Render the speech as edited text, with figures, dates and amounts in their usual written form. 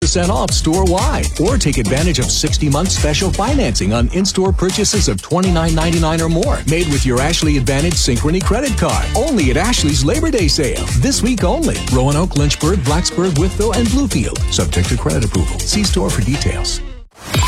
20% off store-wide. Or take advantage of 60-month special financing on in-store purchases of $29.99 or more. Made with your Ashley Advantage Synchrony credit card. Only at Ashley's Labor Day sale. This week only. Roanoke, Lynchburg, Blacksburg, Wytheville, and Bluefield. Subject to credit approval. See store for details.